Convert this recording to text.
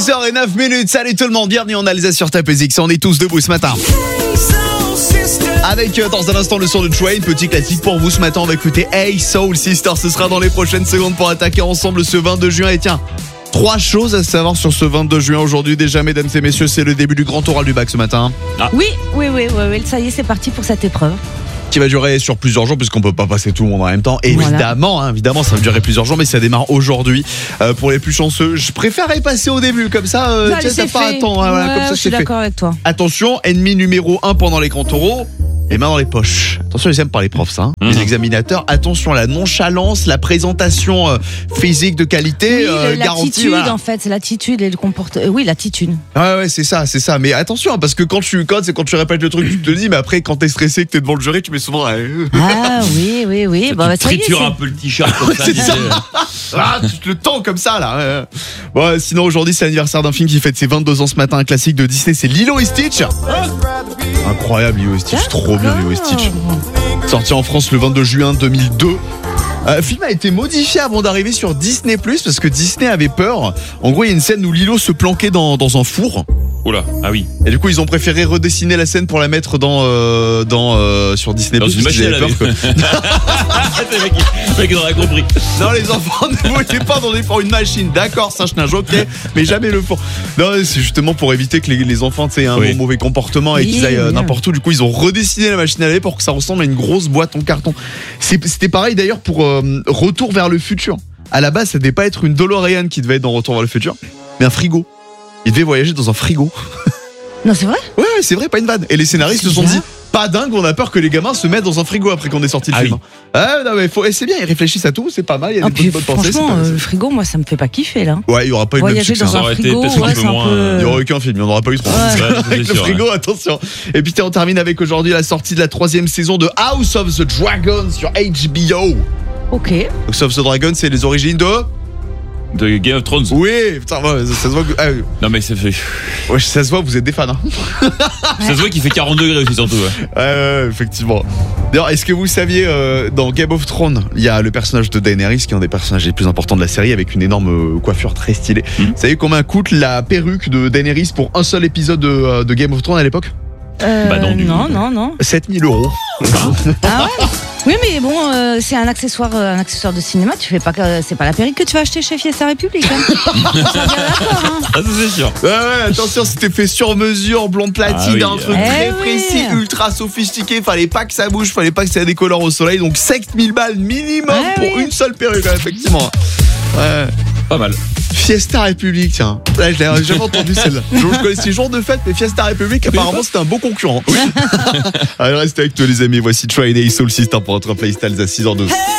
6h09. Salut tout le monde, bienvenue en Alsace sur Tape ZX. On est tous debout ce matin. Avec dans un instant le son de Train, petit classique pour vous ce matin. On va écouter Hey Soul Sister. Ce sera dans les prochaines secondes pour attaquer ensemble ce 22 juin. Et tiens, 3 choses à savoir sur ce 22 juin aujourd'hui. Déjà, mesdames et messieurs, c'est le début du grand oral du bac ce matin. Oui, ça y est, c'est parti pour cette épreuve. Qui va durer sur plusieurs jours puisqu'on peut pas passer tout le monde en même temps. Évidemment, évidemment, ça va durer plusieurs jours, mais ça démarre aujourd'hui. Pour les plus chanceux, je préférerais passer au début, comme ça, ça pas attendre. Voilà, comme ça, je suis d'accord avec toi. Attention, ennemi numéro 1 pendant les grands oraux. Les mains dans les poches. Attention, ils aiment pas les profs, ça. Les examinateurs. Attention, la nonchalance, la présentation physique de qualité garantie. L'attitude, voilà. En fait, c'est l'attitude et le comportement. Oui, l'attitude. Ouais, c'est ça. Mais attention, parce que quand tu répètes le truc, tu te le dis, mais après, quand t'es stressé, que t'es devant le jury, tu mets souvent. Ah oui. Bah, tu tritures un peu le t-shirt comme ça. C'est ça. Tu te le tends comme ça, là. Bon, sinon, aujourd'hui, c'est l'anniversaire d'un film qui fête ses 22 ans ce matin. Un classique de Disney, c'est Lilo et Stitch. Incroyable, Lilo et Stitch. Trop bien, Lilo et Stitch. Sorti en France le 22 juin 2002. Le film a été modifié avant d'arriver sur Disney+, parce que Disney avait peur. En gros, il y a une scène où Lilo se planquait dans un four. Oula, ah oui. Et du coup, ils ont préféré redessiner la scène pour la mettre sur Disney+. Dans une machine à laver. Le mec, il aurait compris. Non, les enfants ne voulaient pas dans une machine. D'accord, ça, je ok, mais jamais le four. Non, c'est justement pour éviter que les enfants aient un mauvais comportement et qu'ils aillent n'importe où. Du coup, ils ont redessiné la machine à laver pour que ça ressemble à une grosse boîte en carton. C'était pareil d'ailleurs pour Retour vers le futur. À la base, ça devait pas être une DeLorean qui devait être dans Retour vers le futur, mais un frigo. Il devait voyager dans un frigo. Non, c'est vrai ? Ouais, c'est vrai, pas une vanne. Et les scénaristes se sont dit, pas dingue, on a peur que les gamins se mettent dans un frigo après qu'on ait sorti le film. Oui. Non, mais c'est bien, ils réfléchissent à tout, c'est pas mal, il y a des bonnes pensées. Franchement, le frigo, moi, ça me fait pas kiffer, là. Ouais, il y aura pas eu de succès. Voyager dans un frigo, c'est un peu... Il y aura aucun film, il n'y en aura pas eu trop. Avec le frigo, attention. Et puis on termine avec aujourd'hui la sortie de la 3e saison de House of the Dragon sur HBO. Ok. House of the Dragon, c'est les origines de Game of Thrones. Oui, putain, ça se voit que... Non mais ça fait... Ouais, ça se voit, vous êtes des fans. Ça se voit qu'il fait 40 degrés aussi surtout. Ouais, effectivement. D'ailleurs, est-ce que vous saviez, dans Game of Thrones, il y a le personnage de Daenerys, qui est un des personnages les plus importants de la série, avec une énorme coiffure très stylée. Vous savez combien coûte la perruque de Daenerys pour un seul épisode de Game of Thrones à l'époque ? Bah non. 7 000 €. Ah ouais. Oui, mais bon, c'est un accessoire de cinéma. Tu fais pas, c'est pas la perruque que tu vas acheter chez Fiesta République. Hein. Ça bien d'accord. Hein. Ah, ça c'est sûr. Ouais, attention, c'était fait sur mesure, blonde platine, un truc très précis, oui. ultra sophistiqué. Fallait pas que ça bouge, fallait pas que ça décolore au soleil. Donc 7 000 balles minimum pour une seule perruque, effectivement. Ouais. Pas mal. Fiesta République, tiens. Là, je l'ai jamais entendu celle-là. Je connaissais jour de fête, mais Fiesta République, apparemment, c'était un beau concurrent. Allez, restez avec toi, les amis. Voici Train et Soul Sister pour votre playlist à 6h12.